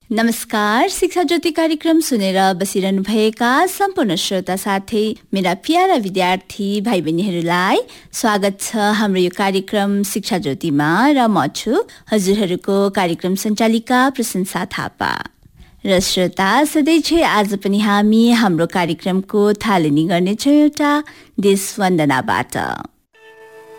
नमस्कार, शिक्षा ज्योति कार्यक्रम सुनेर बसिरहनु भएका सम्पूर्ण श्रोता साथै मेरा प्यारा विद्यार्थी भाइ बहिनीहरूलाई स्वागत छ हाम्रो यो कार्यक्रम शिक्षा ज्योतिमा र म छु हजुरहरूको कार्यक्रम सञ्चालिका प्रशंसा थापा। र श्रोता, सधैँझै आज पनि हामी हाम्रो कार्यक्रमको थालनी गर्नेछौँ एउटा देश वन्दनाबाट।